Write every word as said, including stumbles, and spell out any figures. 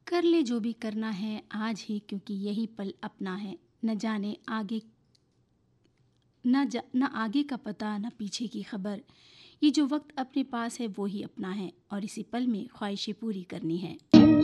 कर ले जो भी करना है आज ही, क्योंकि यही पल अपना है। न जाने आगे, न जा न आगे का पता, न पीछे की खबर। ये जो वक्त अपने पास है वो ही अपना है, और इसी पल में ख्वाहिशें पूरी करनी है।